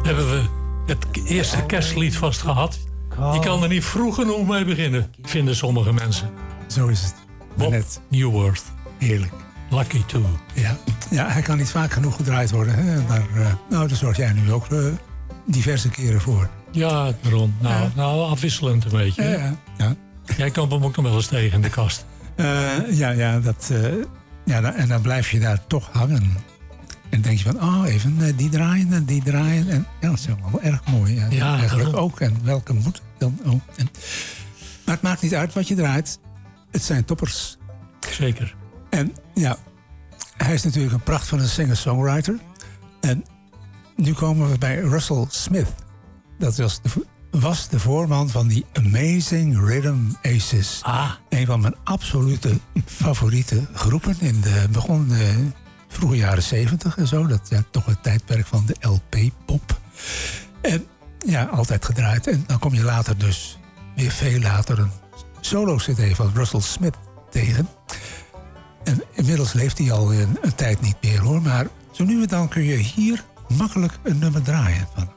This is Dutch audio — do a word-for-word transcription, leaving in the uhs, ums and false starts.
hebben we het eerste kerstlied vast gehad. Je kan er niet vroeg genoeg mee beginnen, vinden sommige mensen. Zo is het. Bob Net. Newworth. Heerlijk. Lucky Too. Ja. ja, hij kan niet vaak genoeg gedraaid worden. Hè? Daar, uh, nou, daar zorg jij nu ook uh, diverse keren voor. Ja, daarom. Nou, ja. nou afwisselend een beetje. Ja, ja, ja. Jij komt hem ook nog wel eens tegen in de kast. Uh, ja, ja, dat, uh, ja dan, en dan blijf je daar toch hangen. En dan denk je van, oh, even uh, die draaien en die draaien. En ja, dat is wel erg mooi. Ja, ja eigenlijk daarom. ook. En welke moet dan ook. En, maar het maakt niet uit wat je draait. Het zijn toppers. Zeker. En ja, hij is natuurlijk een pracht van een singer-songwriter. En nu komen we bij Russell Smith. Dat was de, was de voorman van die Amazing Rhythm Aces. Ah. Een van mijn absolute favoriete groepen. In de begon de vroege jaren zeventig en zo. Dat ja, toch het tijdperk van de L P-pop. En ja, altijd gedraaid. En dan kom je later dus, weer veel later, een solo-cd van Russell Smith tegen. En inmiddels leeft hij al een, een tijd niet meer hoor. Maar zo nu en dan kun je hier makkelijk een nummer draaien van